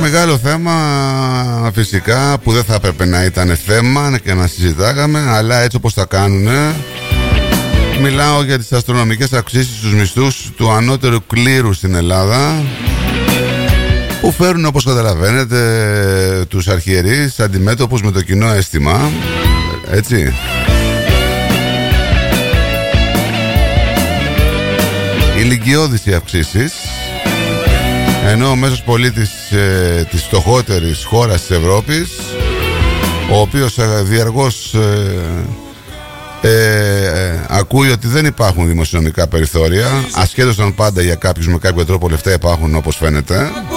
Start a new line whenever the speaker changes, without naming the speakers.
μεγάλο θέμα φυσικά που δεν θα έπρεπε να ήταν θέμα και να συζητάγαμε, αλλά έτσι όπως τα κάνουνε. Μιλάω για τις αστρονομικές αυξήσεις στους μισθούς του ανώτερου κλήρου στην Ελλάδα, που φέρουν, όπως καταλαβαίνετε, τους αρχιερείς αντιμέτωπους με το κοινό αίσθημα. Έτσι. Ηλικιώδεις οι αυξήσεις, ενώ ο μέσος πολίτης της φτωχότερης χώρας της Ευρώπης, ο οποίος διαρκώς ακούει ότι δεν υπάρχουν δημοσιονομικά περιθώρια, ασχέτως αν πάντα για κάποιους με κάποιο τρόπο λεφτά υπάρχουν, όπως φαίνεται,